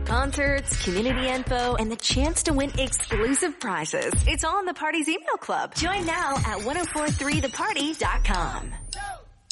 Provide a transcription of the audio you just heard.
concerts, community info, and the chance to win exclusive prizes. It's all in the Party's email club. Join now at 1043theparty.com.